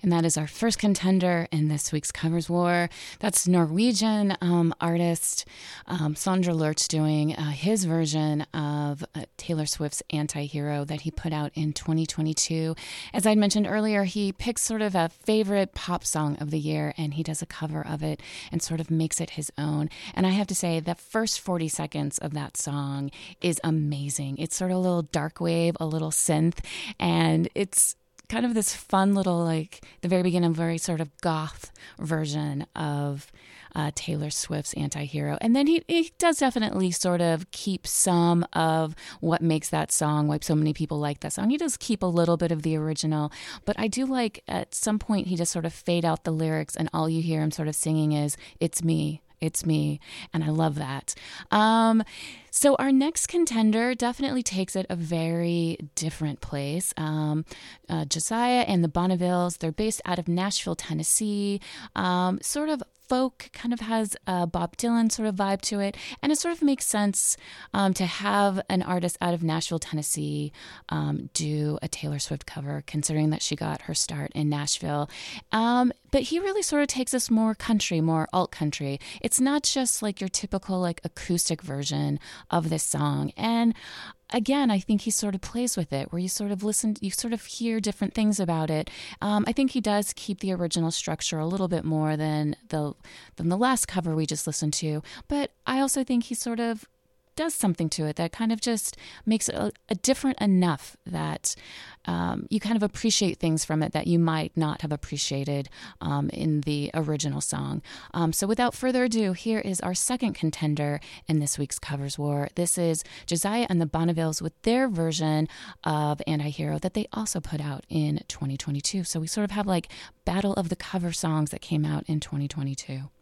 And that is our first contender in this week's Covers War. That's Norwegian artist Sondre Lerche doing his version of Taylor Swift's Anti-Hero that he put out in 2022. As I mentioned earlier, he picks sort of a favorite pop song of the year and he does a cover of it and sort of makes it his own. And I have to say, the first 40 seconds of that song is amazing. It's sort of a little dark wave, a little synth, and it's kind of this fun little, like, the very beginning, very sort of goth version of Taylor Swift's Anti-Hero. And then he does definitely sort of keep some of what makes that song, why so many people like that song. He does keep a little bit of the original, but I do like at some point he just sort of fade out the lyrics and all you hear him sort of singing is, "It's me. It's me," and I love that. So our next contender definitely takes it a very different place. Josiah and the Bonnevilles, they're based out of Nashville, Tennessee, sort of folk, kind of has a Bob Dylan sort of vibe to it. And it sort of makes sense to have an artist out of Nashville, Tennessee do a Taylor Swift cover, considering that she got her start in Nashville. But he really sort of takes us more country, more alt country. It's not just like your typical like acoustic version of this song. And again, I think he sort of plays with it, where you sort of listen, you sort of hear different things about it. I think he does keep the original structure a little bit more than the last cover we just listened to. But I also think he sort of does something to it that kind of just makes it a different enough that you kind of appreciate things from it that you might not have appreciated in the original song. So without further ado, here is our second contender in this week's Covers War. This is Josiah and the Bonnevilles with their version of Anti-Hero that they also put out in 2022. So we sort of have like battle of the cover songs that came out in 2022.